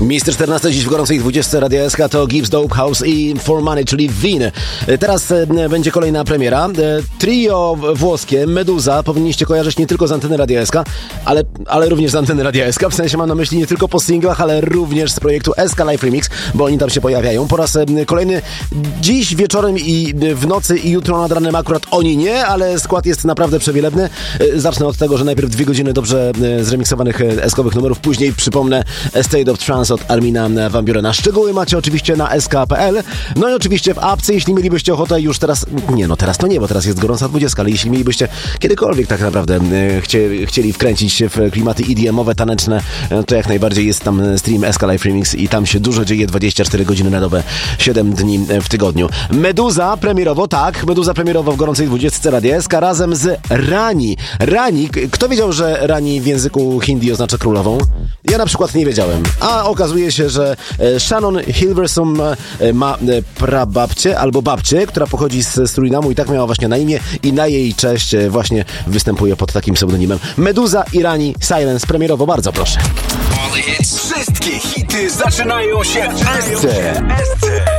Miejsce 14 dziś w gorącej 20 Radia SK to Gibbs, Dope House i For Money, czyli Win. Teraz będzie kolejna premiera. Trio włoskie Meduza powinniście kojarzyć nie tylko z anteny Radia SK, ale również z anteny Radia SK. W sensie mam na myśli nie tylko po singlach, ale również z projektu SK Live Remix, bo oni tam się pojawiają. Po raz kolejny dziś wieczorem i w nocy i jutro nad ranem akurat oni nie, ale skład jest naprawdę przewielebny. Zacznę od tego, że najpierw 2 godziny dobrze zremiksowanych eskowych numerów, później przypomnę State of Trance od Armina van Burena. Szczegóły macie oczywiście na sk.pl. No i oczywiście w apce, jeśli mielibyście ochotę już teraz, teraz to nie, bo teraz jest gorąca 20, ale jeśli mielibyście kiedykolwiek tak naprawdę chcieli wkręcić się w klimaty EDM-owe, taneczne, to jak najbardziej jest tam stream SK Live Remix i tam się dużo dzieje 24 godziny na dobę, 7 dni w tygodniu. Meduza premierowo w gorącej 20 Radia SK razem z Rani. Rani, kto wiedział, że Rani w języku hindi oznacza królową? Ja na przykład nie wiedziałem. A okazuje się, że Shannon Hilversum ma prababcię albo babcię, która pochodzi z Surinamu i tak miała właśnie na imię i na jej cześć właśnie występuje pod takim pseudonimem. Meduza i Rani Silence premierowo, bardzo proszę. Wszystkie hity zaczynają się w SC.